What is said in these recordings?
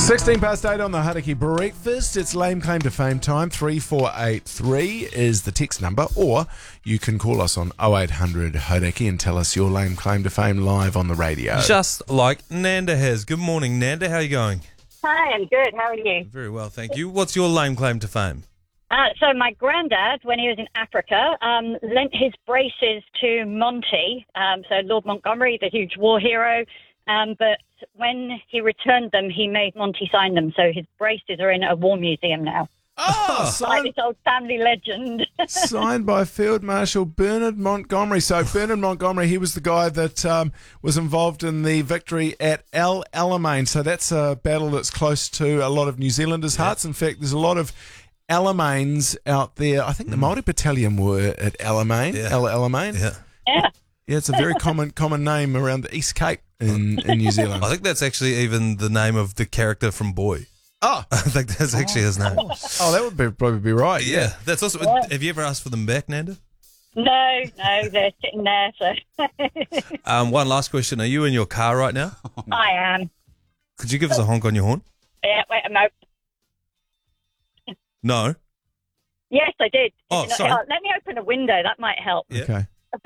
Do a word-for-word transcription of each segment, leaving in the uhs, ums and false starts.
sixteen past eight on the Hauraki Breakfast. It's lame claim to fame time. three four eight three is the text number, or you can call us on oh eight hundred Hauraki and tell us your lame claim to fame live on the radio. Just like Nanda has. Good morning, Nanda. How are you going? Hi, I'm good. How are you? Very well, thank you. What's your lame claim to fame? Uh, so my granddad, when he was in Africa, um, lent his braces to Monty, um, so Lord Montgomery, the huge war hero. Um, but when he returned them, he made Monty sign them. So his braces are in a war museum now. Oh, Like signed, this old family legend. signed by Field Marshal Bernard Montgomery. So Bernard Montgomery, he was the guy that um, was involved in the victory at El Alamein. So that's a battle that's close to a lot of New Zealanders' hearts. In fact, there's a lot of Alameins out there. I think the Māori battalion were at Alamein. Yeah. El Alamein. Yeah. Yeah. Yeah, it's a very common common name around the East Cape in, in New Zealand. I think that's actually even the name of the character from Boy. Oh, I think that's actually his name. oh, that would be, probably be right. Yeah, that's also. Yeah. Have you ever asked for them back, Nanda? No, no, they're sitting there. So Um, one last question. Are you in your car right now? I am. Could you give us a honk on your horn? Yeah, wait a moment. No. Yes, I did. Oh, Did you not- sorry. oh, let me open a window. That might help. Yeah. Okay.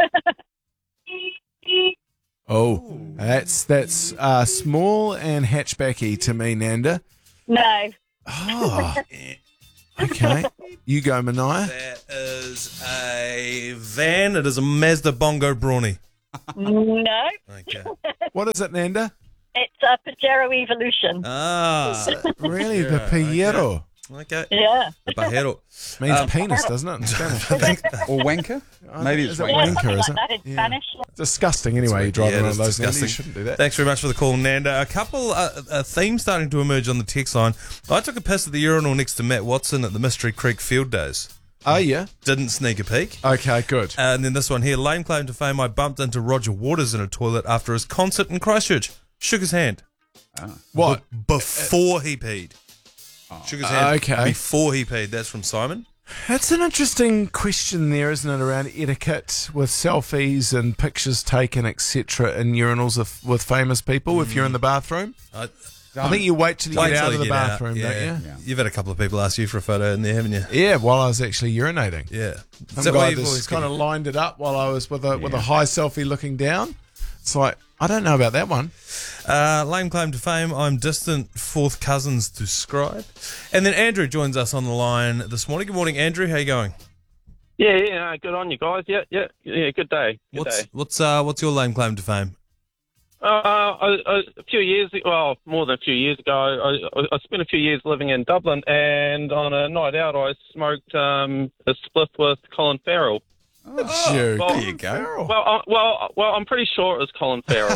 Oh, that's that's uh, small and hatchbacky to me, Nanda. No. Oh, okay. You go, Mania. That is a van. It is a Mazda Bongo Brawny. No. Okay. What is it, Nanda? It's a Pajero Evolution. Ah. Really, the Yeah, Piero. Okay. Yeah. The Pajero. Means Um, penis, doesn't it? In Spanish. Or wanker? Maybe it's Is it Yeah, wanker. wanker, something is like it? that in Yeah. Spanish. Disgusting. Anyway, you drive Yeah, one it's of those. Nanda. disgusting. You shouldn't do that. Thanks very much for the call, Nanda. A couple, uh, a theme starting to emerge on the text line. I took a piss at the urinal next to Matt Watson at the Mystery Creek Field Days. Oh yeah. Didn't sneak a peek. Okay, good. Uh, and then this one here, lame claim to fame, I bumped into Roger Waters in a toilet after his concert in Christchurch. Shook his hand. What? Before he peed. Shook his hand Okay. before he peed. That's from Simon. That's an interesting question there, isn't it, around etiquette with selfies and pictures taken, et cetera, in urinals of, with famous people if you're in the bathroom? I, I think you wait till you Wait get till out you of the get out. bathroom, Yeah. don't you? Yeah. You've had a couple of people ask you for a photo in there, haven't you? Yeah, while I was actually urinating. Yeah. Is Some that why guy you've always just kind got- of lined it up while I was with a with a high selfie looking down. It's like, I don't know about that one. Uh, lame claim to fame, I'm distant fourth cousins to Scribe. And then Andrew joins us on the line this morning. Good morning, Andrew. How you going? Yeah, yeah, uh, good on you guys. Yeah, yeah, yeah. Good day. Good What's day. what's uh what's your lame claim to fame? Uh, I, I, a few years, well, more than a few years ago, I, I, I spent a few years living in Dublin, and on a night out, I smoked um, a spliff with Colin Farrell. Oh, you. well, There you go. Well, uh, well, well, I'm pretty sure it was Colin Farrell.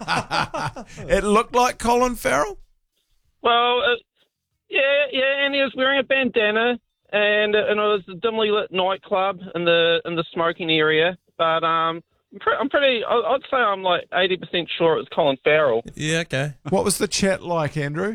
It looked like Colin Farrell. well, uh, yeah, yeah, and he was wearing a bandana, and and it was a dimly lit nightclub in the in the smoking area. But um, I'm, pre- I'm pretty. I- I'd say I'm like eighty percent sure it was Colin Farrell. Yeah, okay. What was the chat like, Andrew?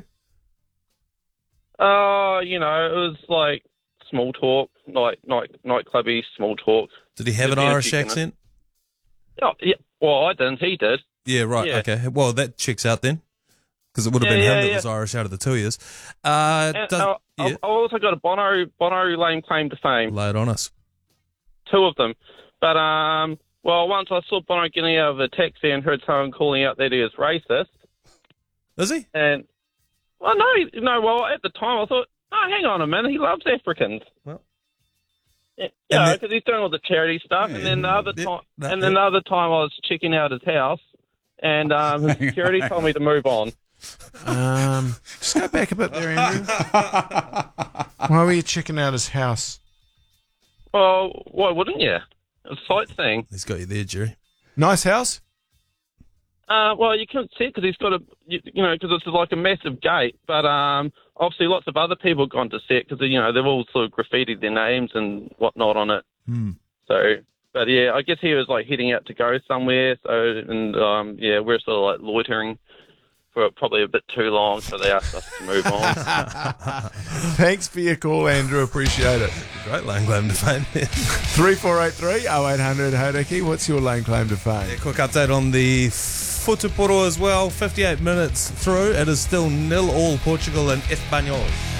Uh, you know, it was like small talk, night night nightclubby small talk. Did he have an There's been a Irish few, you know. accent? Oh, yeah. Well, I didn't. He did. Yeah, right. Yeah. Okay. Well, that checks out then, because it would have Yeah, been him yeah, that yeah. was Irish out of the two years. Uh, And, does, uh, yeah, I've also got a Bono Bono lame claim to fame. lay it on us. Two of them. But um, well, once I saw Bono getting out of a taxi and heard someone calling out that he was racist, Is he? and well, no, he- no. Well, at the time I thought, oh, hang on a minute, he loves Africans. Well. Yeah, And yeah, the- because he's doing all the charity stuff, and then the other Yeah, time, that- and then the other time I was checking out his house, and um, his security told me to move on. Um, just go back a bit there, Andrew. Why were you checking out his house? Well, why wouldn't you? It's a sightseeing. He's got you there, Jerry. Nice house? Uh, well, you couldn't see it because he's got a, you, you know, because it's like a massive gate. But um, obviously, lots of other people have gone to see it because you know they've all sort of graffitied their names and whatnot on it. Hmm. So, but yeah, I guess he was like heading out to go somewhere. So, and um, yeah, we're sort of like loitering for probably a bit too long. So they asked us to move on. Thanks for your call, Andrew. Appreciate it. Great lame claim to fame. three four eight three oh eight hundred Hauraki. What's your lane claim to fame? Quick update on the Futaporo as well. fifty-eight minutes through. It is still nil all Portugal and Espanyol.